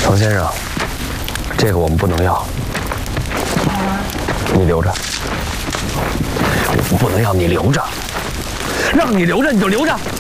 程先生，这个我们不能要，你留着。我不能要，你留着。让你留着你就留着。